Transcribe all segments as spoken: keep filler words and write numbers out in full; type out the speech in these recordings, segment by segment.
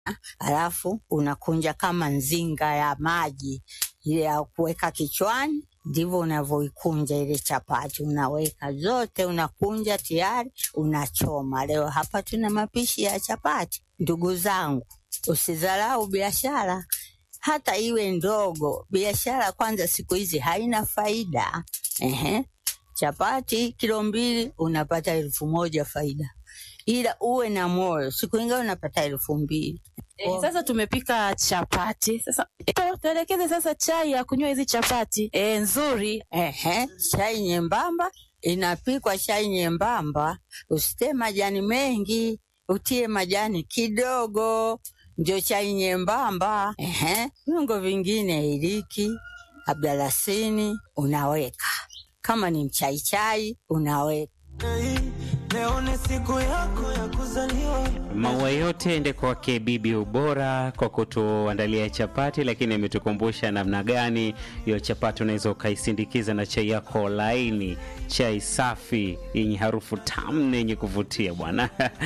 alafu unakunja kama nzinga ya maji ile ya kuweka kichwani. Ndivyo unavyoikunja ile chapati, unaweka zote, unakunja tayari, unachoma. Leo hapa tuna mapishi ya chapati. Ndugu zangu, usidharau biashara hata iwe ndogo. Biashara kwanza siku hizi haina faida. Ehe. Chapati kilo mbili unapata elfu moja faida. Ila uwe na moyo, siku nyingine unapata elfu mbili. Eh, sasa tumepika chapati. Sasa eh, tuelekeze sasa chai ya kunywa hizi chapati. Eh, nzuri. Ehe, chai nyembamba inapikwa. Chai nyembamba usite majani mengi, utie majani kidogo, ndio chai nyembamba. Ehe, viungo vingine iliki, abdalasini unaweka. Kama ni mchai chai unaweka. Hey, leo ni siku yako ya kuzaliwa. Maua yote ende kwake Bibi Ubora kwa kutuandalia chapati, lakini ametukumbusha namna gani hiyo chapati unaweza ukaisindikiza na chai yako laini, chai safi yenye harufu tamu yenye kuvutia bwana.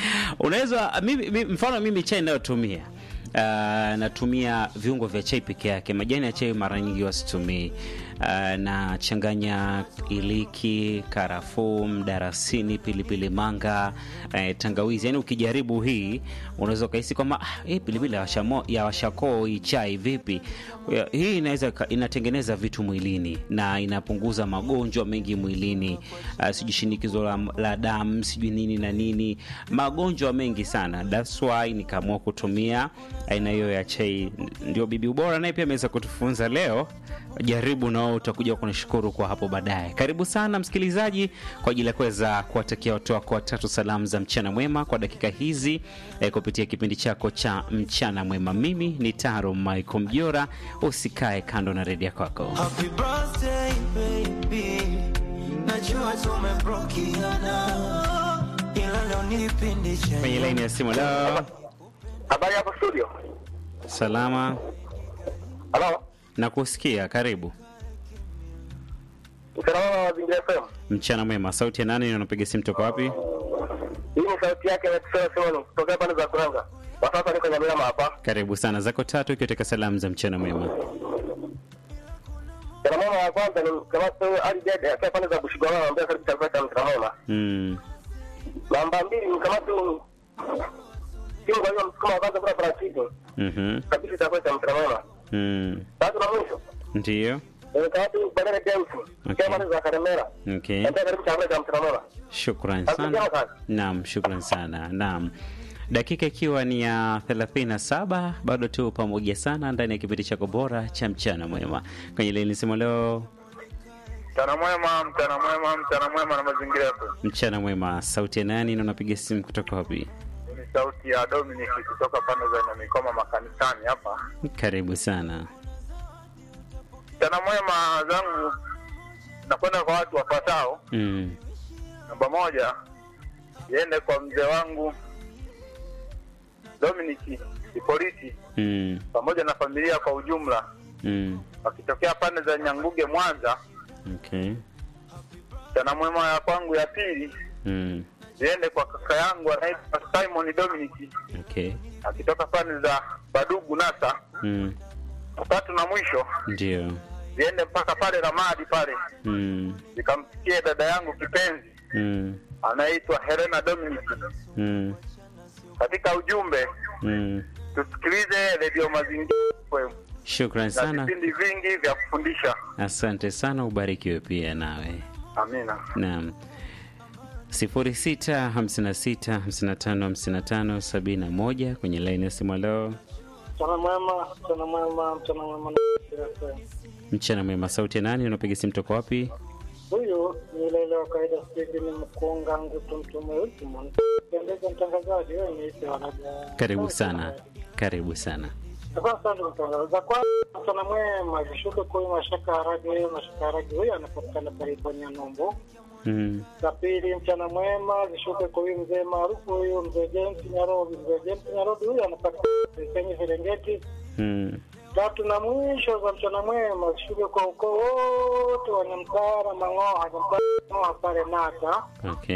Unaweza mimi, mfano mimi chai ninayotumia Uh, natumia viungo vya chai peke yake. Majani ya chai mara nyingi wasitumii. Uh, na changanya iliki, karafuu, mdarasini, pilipili manga, uh, tangawizi. Yaani ukijaribu hii unaweza kuhisi kama ah, hii pilipili ya washamo ya washako hii chai vipi? Hii inaweza inatengeneza vitu mwilini na inapunguza magonjwa mengi mwilini. Uh, sijui shinikizo la, la damu, sijui nini na nini. Magonjwa mengi sana. That's why nikaamua kutumia aina hiyo ya chai. Ndio Bibi Ubora naye pia ameweza kutufunza leo. Jaribu nao utakuja kunishukuru kwa hapo baadaye. Karibu sana msikilizaji kwa ajili ya kuweza kuwatakia watu wako watatu salamu za mchana mwema kwa dakika hizi eh, kupitia kipindi chako cha mchana mwema. Mimi ni Taro Michael Mjora. Usikae kando na redio yako. Happy birthday baby, najua tumebrokiana, ila leo ni kipindi cha kwenye line ya simu. Leo habari hapo studio. Salama. Halo. Nakusikia, karibu. Msalama wa Zingira F M. Mchana mwema. Sauti ya nani na unapiga simu toka wapi? Hii ni sauti yake ya Tsoro Simon kutoka pande za Kuranga. Kwa sasa niko Nyamira hapa. Karibu sana. Zako tatu ukitaka salamu za mchana mwema. Salamu ya kwanza ni kama sio Ali Dede kwa pande za Bushigwana ambaye karibu chakula cha mchana mwema. Mm. Namba mbili ni kama tu Kingo hiyo msukuma kwanza kwa parachichi. Mhm. Kabisa chakula cha mchana mwema. Mm. Tatu na mwisho. Ndio. Ni tatu badala ya James. Okay. Kama za Karemera. Okay. Ambaye karibu chakula cha mchana mwema. Shukrani sana. Naam, shukrani sana. Naam. Dakika ikiwa ni ya thelathini na saba, bado tu pamoja sana ndani ya kipindi chako bora cha mchana mwema. Kwenye leni simu leo. Mchana mwema, mchana mwema, mchana mwema na mazingira yako. Mchana mwema. Sauti ya nani na unapiga simu kutoka wapi? Ni sauti ya Dominic kutoka pande za Nyamikoma makanisani hapa. Karibu sana. Mchana mwema zangu nakwenda kwa watu wafuatao. Mm. Namba moja, iende kwa mzee wangu Dominic Ipoliti. Mm. Pamoja na familia kwa ujumla. Mm. Wakitokea pande za Nyanguge Mwanza. Okay. Mchana mwema ya kwangu ya pili. Mm. Iende kwa kaka yangu anaitwa Simon Dominic. Okay. Akitoka pande za Badugu Nasa. Mm. Tatu na mwisho. Ndio. Ziende mpaka pale Ramadi pale. Mm. Nikamsikie dada yangu kipenzi. Mm. Anaitwa Helena Dominic. Mm. Katika ujumbe. Mm. Tusikilize Radio Mazingira. Shukrani sana. Vipindi vingi vya kufundisha. Asante sana, ubarikiwe pia nawe. Amina. Naam. sifuri sita hamsini sita hamsini tano hamsini tano sabini na moja kwenye line ya simu leo. Mchana mwema, mchana mwema, mchana mwema. Mchana mwema. Sauti ya nani unapiga simu toka wapi? Huyu ni ile ile kaida sisi ni mkunga ngutu mtume wetu mwana. Pendeza mtangazaji wewe ni ite wanaja. Karibu sana. Karibu sana. Kwa sababu mtangazaji kwa mchana mwema vishuke kwa mashaka radio mashaka radio huyu anapatikana karibu na Nombo. Mm. La pili mchana mwema vishuke kwa huyu mzee maarufu huyu mzee James Nyarobi mzee James Nyarobi huyu anapatikana kwenye Serengeti. Mm. Tatu na mwisho za mchana mwema vishuke kwa ukoo wote wa Nyamtara Mangoha Nyamtara pale Nata. Okay.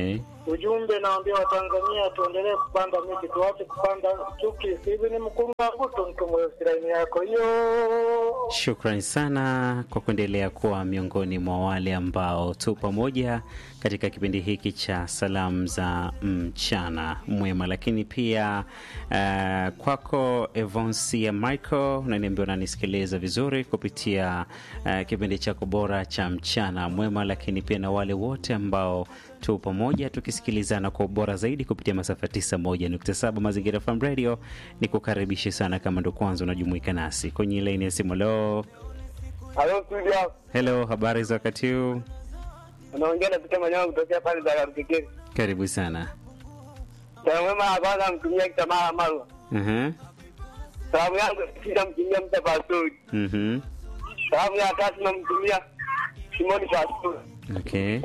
Ujumbe naambia Watanzania tuendelee kupanda miti, tuache kupanda chuki. Hivi ni mkunga kuto mtu mwesilaini yako hiyo. Shukrani sana kwa kuendelea kuwa miongoni mwa wale ambao tu pamoja katika kipindi hiki cha salamu za mchana mwema. Lakini pia uh, kwako Evonsia Michael, unaniambia unanisikiliza vizuri kupitia uh, kipindi chako bora cha mchana mwema. Lakini pia na wale wote ambao tu pamoja tukisikilizana kwa ubora zaidi kupitia masafa tisa moja nukta saba Mazingira F M Radio, ni kukaribisha sana kama ndo kwanza unajumuika nasi kwenye line ya simu. Hello. Hello studio. Hello, habari za wakati huu? Unaongea na Peter Manyoa kutokea pale za Rukikiri. Karibu sana. Kwa mwema kwanza mtumia kitamara marwa. Mhm. Salamu yangu kisha mtumia mtapasuri. Mhm. Salamu ya tatu na mtumia Simoni Pasuri. Okay.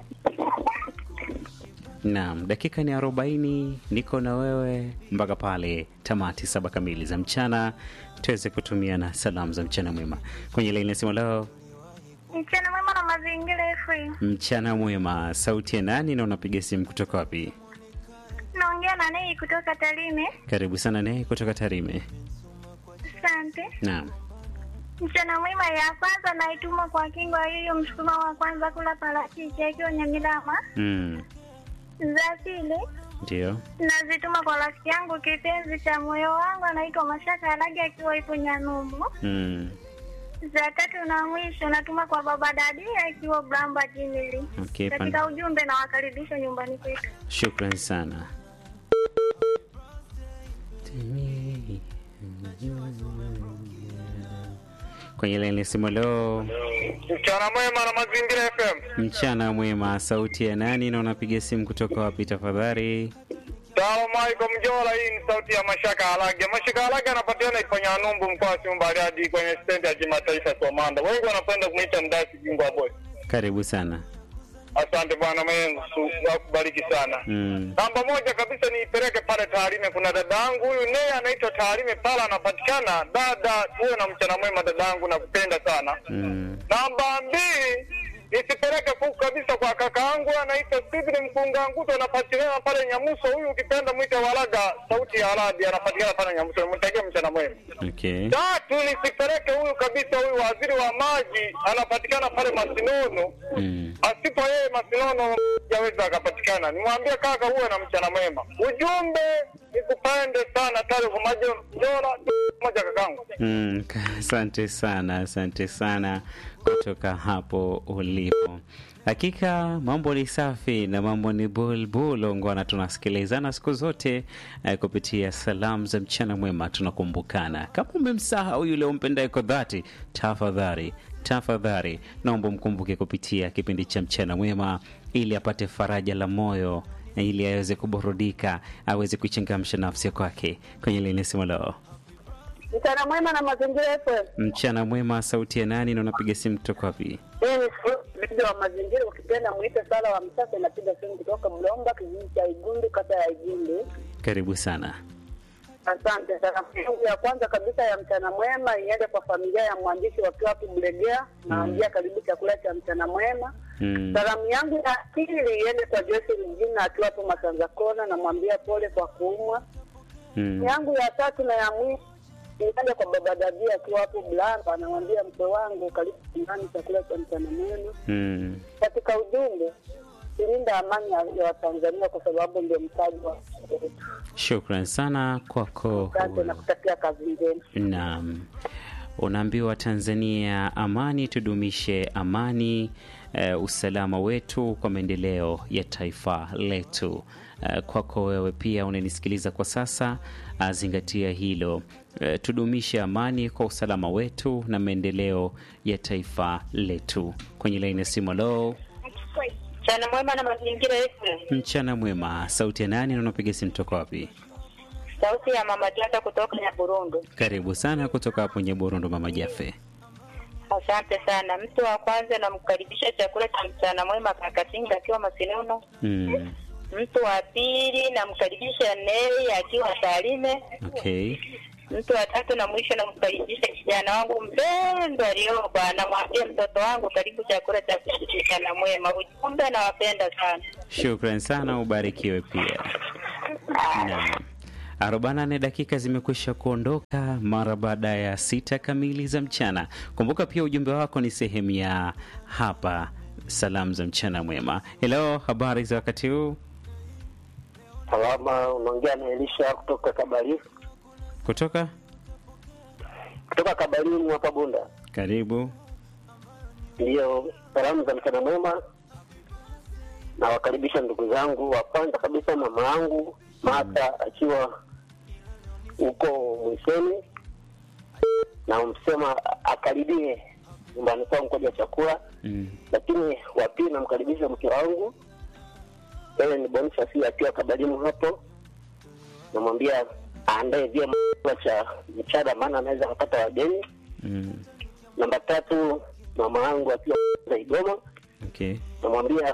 Naam, dakika ni arobaini, niko na wewe mpaka pale tamati saba kamili za mchana, tuweze kutumia na salamu za mchana mwema. Kwenye line simu leo. Mchana mwema na Mazingira F M. Mchana mwema, sauti ya nani na unapiga simu kutoka wapi? Naongea na Nei kutoka Tarime. Karibu sana Nei kutoka Tarime. Asante. Naam. Mchana mwema ya kwanza naituma kwa Kingo hiyo msukuma wa kwanza kula parachichi akiwa Nyamilama. Mm. Za pili ndio nazituma kwa rafiki yangu kipenzi cha moyo wangu anaitwa Mashaka Alage akiwa ipo Nyanumbu. Mm. Za tatu na mwisho natuma kwa baba Dadi akiwa Bramba Jimili. Okay, katika pan... ujumbe na wakaribisha nyumbani kwetu. Shukrani sana. Kwenye line simu leo. Mchana mwema na Mazingira F M. Mchana mwema, sauti ya nani na unapiga simu kutoka wapi tafadhali? Sawa Michael Mjola, hii ni sauti ya Mashaka Alage. Mashaka Alage anapatikana ifanya Numbu mkoa wa Simbaliadi kwenye stendi ya kimataifa Somanda. Wengi wanapenda kumuita Mdasi Bingwa Boy. Karibu sana. Asante bwana Mungu, akubariki sana. Mm. Namba moja kabisa niipeleke pale Tarime, kuna dadangu huyu naye anaitwa Tarime pala anapatikana. Dada, uwe na mchana mwema dadangu, nakupenda sana. Mm. Namba mbili nisipeleke fuku kabisa kwa kakaangu anaitwa Stephen Mkunganguto anapatikana pale Nyamuso. Huyu ukipenda mwite Walaga sauti ya Arabi anapatikana pale Nyamuso. Nimtakie mchana mwema. Okay. Tatu nisipeleke huyu kabisa huyu waziri wa maji anapatikana pale Masinono. Mm. Asipo yeye Masinono yaweza akapatikana. Nimwambie kaka uwe na mchana mwema. Ujumbe nikupende sana tare kwa maji Njola moja kakangu. Mm, asante sana, asante sana kutoka hapo ulipo. Hakika mambo ni safi na mambo ni bulbul, ngwana tunasikilizana siku zote eh, kupitia salamu za mchana mwema tunakumbukana. Kama umemsahau yule umpendaye kwa dhati, tafadhali tafadhali naomba mkumbuke kupitia kipindi cha mchana mwema ili apate faraja la moyo na ili aweze kuburudika, aweze kuchangamsha nafsi yake. Kwenye lini simu leo. Mchana mwema na Mazingira F M. Mchana mwema, sauti ya nani na unapiga simu kutoka wapi? Mimi ni wa Mazingira, ukipenda muite Sala wa Msasa, napiga simu kutoka Mlomba, kijiji cha Igundu, kata ya Igundu. Karibu sana. Asante sana. Yangu ya kwanza kabisa ya mchana mwema iende kwa familia ya mwandishi wa Klapu Mlegea, naambia mm. karibu chakula cha mchana mwema. Mm. Salamu yangu ya pili iende kwa Joyce Mjina akiwa hapo Masanza Kona, namwambia pole kwa kuumwa. Mm. Yangu ya tatu na ya mwisho nikaja kwa baba Dadia akiwa hapo Blamba, anamwambia mke wangu karibu nyumbani chakula cha mchana mwema. Mm. Katika ujumbe kulinda amani ya Watanzania kwa sababu ndio mtaji wa wetu. Shukrani sana kwako. Asante na kutakia kazi njema. Naam. Unaambiwa Tanzania amani, tudumishe amani, uh, usalama wetu kwa maendeleo ya taifa letu. Uh, kwako wewe pia unanisikiliza kwa sasa, uh, zingatia hilo. Uh, tudumishe amani kwa usalama wetu na maendeleo ya taifa letu. Kwenye line ya simu leo. Mchana mwema na Mazingira yetu. Mchana mwema, sauti ya nani na unapiga simu kutoka wapi? Sauti ya Mama Jata kutoka Nyaburundu. Karibu sana kutoka hapo Nyaburundu Mama Jafe. Asante sana. Mtu wa kwanza namkaribisha chakula cha mchana mwema kaka Singa akiwa Masinono. Mm. Mtu wa pili namkaribisha Nei akiwa Tarime. Okay. Mtu wa tatu na mwisho namkaribisha kijana wangu mpendwa Rioba, namwambia mtoto wangu karibu chakula cha mchana mwema. Ujumbe nawapenda sana. Shukran sana, ubarikiwe pia. Naam. arobaini na nane dakika zimekwisha kuondoka mara baada ya sita kamili za mchana. Kumbuka pia ujumbe wako ni sehemu ya hapa salamu za mchana mwema. Hello, habari za wakati huu? Salama, unaongea na Elisha kutoka Kabari. Kutoka? Kutoka Kabari hapa Bunda. Karibu. Ndio, salamu za mchana mwema. Na wakaribisha ndugu zangu, wa kwanza kabisa mama yangu Mata akiwa huko Mwiseni, na umsema akaribie nyumbani kwangu kwa chakula. Mm. Lakini wa pili namkaribisha mke wangu, yeye ni Boniface akiwa Kabalimu hapo. Namwambia aandae vyema cha mchana maana anaweza kupata wageni. Mm. Namba tatu mama yangu akiwa Igoma. Okay. Namwambia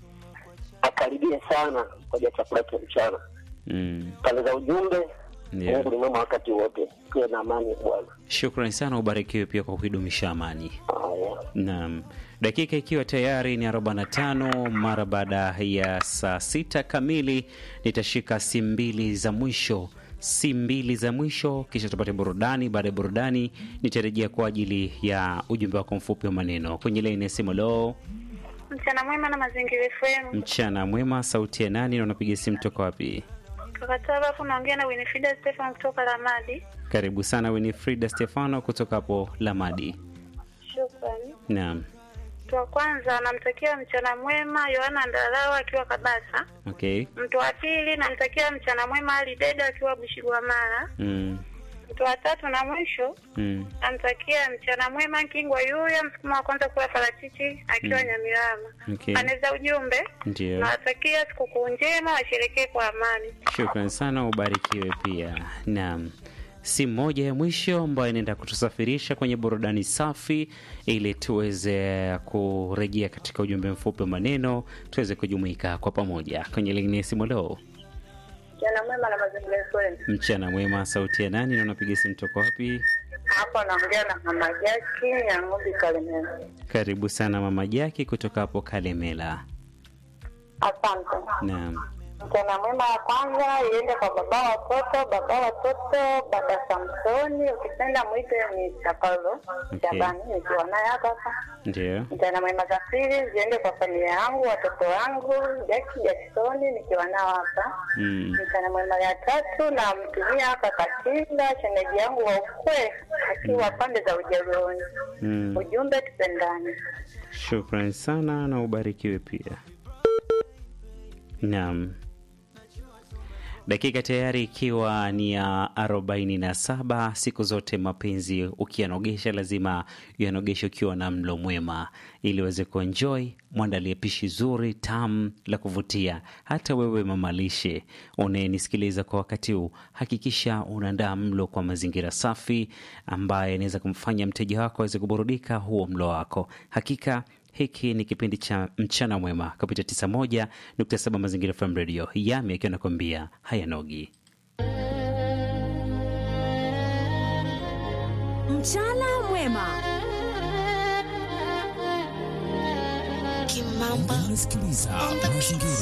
akaribie sana kwa chakula cha mchana. Mm. Pale za ujumbe, yeah. Mungu ni mwema wakati wote. Kuwe na amani Bwana. Shukrani sana, ubarikiwe pia kwa kuidumisha amani. Haya. Naam. Dakika ikiwa tayari ni arobaini na tano mara baada ya saa sita kamili, nitashika simu mbili za mwisho. Simu mbili za mwisho kisha tupate burudani. Baada ya burudani nitarejea kwa ajili ya ujumbe wako mfupi wa maneno. Kwenye line ya simu lo. Mchana mwema na Mazingira F M. Mchana mwema, sauti ya nani na unapiga simu toka wapi? Kakataba hapo naongea na Winifrida Stefano kutoka Lamadi. Karibu sana Winifrida Stefano kutoka hapo Lamadi. Shukrani. Naam. Mtu wa kwanza namtakia mchana mwema Yohana Ndalawa akiwa Kabasa. Okay. Mtu wa pili namtakia mchana mwema Ali Deda akiwa Bushigwamala. Mm. Mtu wa tatu na mwisho mm. namtakia mchana mwema Kingwa Yuya msukuma wa kwanza kula parachichi akiwa mm. Nyamirama. Okay. Anaweza ujumbe. Ndio. Nawatakia sikukuu njema, washerekee kwa amani. Shukrani sana, ubarikiwe pia. Naam. Simu moja ya mwisho ambayo inaenda kutusafirisha kwenye burudani safi ili tuweze kurejea katika ujumbe mfupi wa maneno, tuweze kujumuika kwa pamoja. Kwenye lingine ya simu leo. Mchana mwema na Mazingira F M. Mchana mwema, sauti ya nani na unapiga simu toka wapi? Hapa naongea na Mama Jackie ya Ng'ombe Kalemela. Karibu sana Mama Jackie kutoka hapo Kalemela. Asante. Naam. Mchana mwema ya kwanza iende kwa baba watoto, baba watoto, baba Samsoni, ukipenda mwite ni Chapalo. Okay. Jabani nikiwa naye hapa hapa. Ndio. Mchana mwema za pili ziende kwa familia yangu, watoto wangu, Jackie Jacksoni nikiwa nao hapa. Mm. Mchana mwema ya tatu na mtumia hapa Katinda, shemeji yangu wa ukwe, akiwa mm. pande za Ujerumani. Mm. Ujumbe tupendane. Shukrani sana na ubarikiwe pia. Naam. Dakika tayari ikiwa ni ya arobaini na saba. Siku zote mapenzi ukianogesha lazima yanogeshe ukiwa na mlo mwema ili uweze kuenjoy. Mwandalie pishi zuri tamu la kuvutia. Hata wewe mama lishe unayenisikiliza kwa wakati huu, hakikisha unaandaa mlo kwa mazingira safi ambaye inaweza kumfanya mteja wako aweze kuburudika huo mlo wako. Hakika hiki ni kipindi cha mchana mwema kupitia tisa moja nukta saba Mazingira F M Radio. Yami akiwa nakwambia hayanogi. Mchana mwema. Kimamba. Unasikiliza Mazingira